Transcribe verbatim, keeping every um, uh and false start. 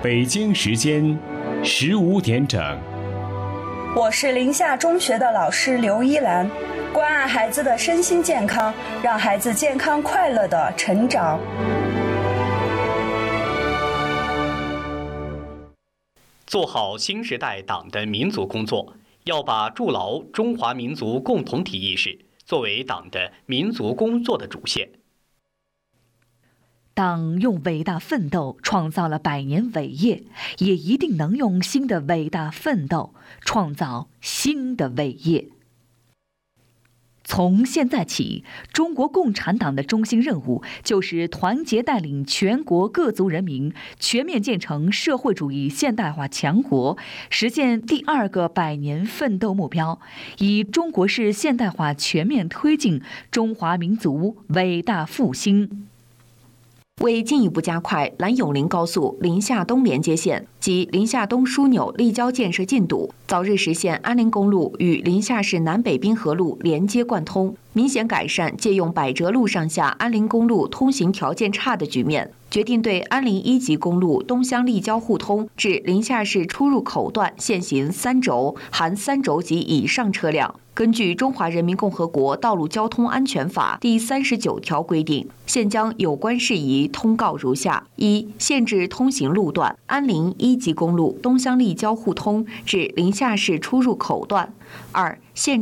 北京时间十五点整。 我是临夏中学的老师刘依兰，关爱孩子的身心健康，让孩子健康快乐的成长。 做好新时代党的民族工作，要把筑牢中华民族共同体意识作为党的民族工作的主线。 党用伟大奋斗创造了百年伟业，也一定能用新的伟大奋斗创造新的伟业。从现在起，中国共产党的中心任务就是团结带领全国各族人民全面建成社会主义现代化强国，实现第二个百年奋斗目标，以中国式现代化全面推进中华民族伟大复兴。 为进一步加快兰永临高速临夏东连接线及临夏东枢纽立交建设进度，早日实现安林公路与临夏市南北滨河路连接贯通，明显改善借用百折路上下安林公路通行条件差的局面，决定对安林一级公路东乡立交互通至临夏市出入口段限行三轴（含三轴及以上车辆）。根据《中华人民共和国道路交通安全法》第三十九条规定，现将有关事宜通告如下：一、限制通行路段：安林一级公路东乡立交互通至临夏市出入口段；二、限